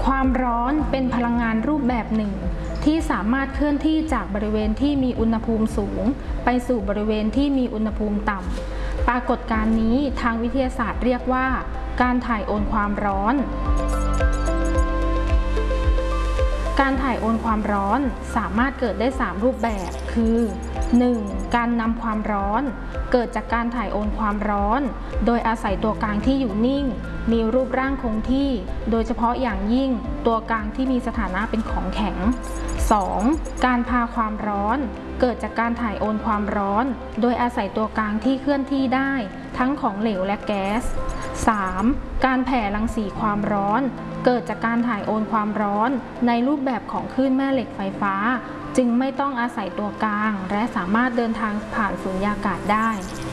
ความร้อนเป็นพลังงานรูปแบบหนึ่งที่สามารถเคลื่อนที่จากบริเวณที่มีอุณหภูมิสูงไปสู่บริเวณที่มีอุณหภูมิต่ำปรากฏการณ์นี้ทางวิทยาศาสตร์เรียกว่าการถ่ายโอนความร้อนการถ่ายโอนความร้อนสามารถเกิดได้3รูปแบบคือ 1. การนำความร้อนเกิดจากการถ่ายโอนความร้อนโดยอาศัยตัวกลางที่อยู่นิ่งมีรูปร่างคงที่โดยเฉพาะอย่างยิ่งตัวกลางที่มีสถานะเป็นของแข็ง 2. การพาความร้อนเกิดจากการถ่ายโอนความร้อนโดยอาศัยตัวกลางที่เคลื่อนที่ได้ทั้งของเหลวและแก๊ส 3. การแผ่รังสีความร้อนเกิดจากการถ่ายโอนความร้อนในรูปแบบของคลื่นแม่เหล็กไฟฟ้าจึงไม่ต้องอาศัยตัวกลางและสามารถเดินทางผ่านสุญญากาศได้